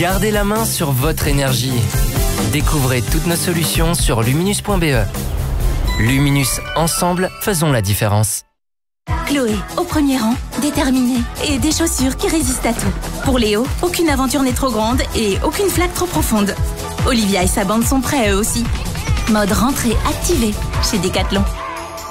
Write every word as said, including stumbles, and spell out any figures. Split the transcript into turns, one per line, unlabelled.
Gardez la main sur votre énergie. Découvrez toutes nos solutions sur luminus point b e. Luminus, ensemble, faisons la différence.
Chloé, au premier rang, déterminée, et des chaussures qui résistent à tout. Pour Léo, aucune aventure n'est trop grande et aucune flaque trop profonde. Olivia et sa bande sont prêts eux aussi. Mode rentrée activé chez Decathlon.